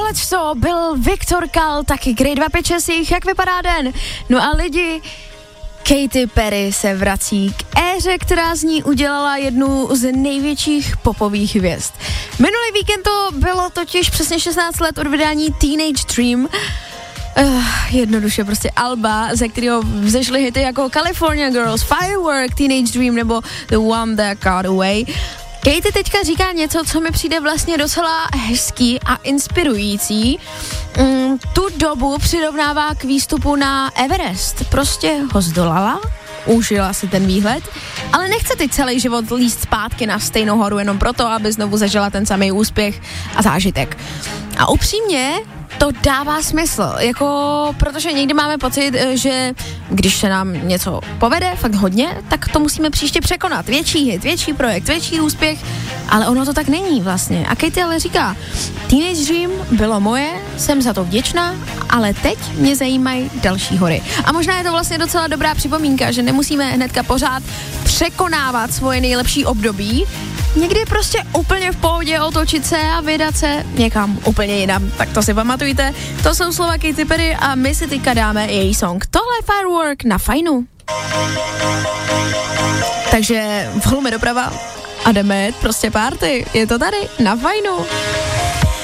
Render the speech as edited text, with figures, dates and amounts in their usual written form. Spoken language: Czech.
Tohleto byl Viktor Kal, taky Grey 256, jak vypadá den? No a lidi, Katy Perry se vrací k éře, která z ní udělala jednu z největších popových hvězd. Minulý víkend to bylo totiž přesně 16 let od vydání Teenage Dream. Jednoduše prostě alba, ze kterého vzešly hity jako California Girls, Firework, Teenage Dream nebo The One That Got Away. Katy teďka říká něco, co mi přijde vlastně docela hezký a inspirující. Tu dobu přirovnává k výstupu na Everest. Prostě ho zdolala, užila si ten výhled, ale nechce teď celý život líst zpátky na stejnou horu jenom proto, aby znovu zažila ten samý úspěch a zážitek. A upřímně to dává smysl, protože někdy máme pocit, že když se nám něco povede, fakt hodně, tak to musíme příště překonat. Větší hit, větší projekt, větší úspěch, ale ono to tak není vlastně. A Katy ale říká, Teenage Dream bylo moje, jsem za to vděčná, ale teď mě zajímají další hory. A možná je to vlastně docela dobrá připomínka, že nemusíme hnedka pořád překonávat svoje nejlepší období, někdy je prostě úplně v pohodě otočit se a vydat se někam úplně jinam. Tak to si pamatujte. To jsou slova Katy Perry a my si teďka dáme její song. Tohle je Firework na Fajnu. Takže volme doprava a jdeme prostě party. Je to tady na Fajnu.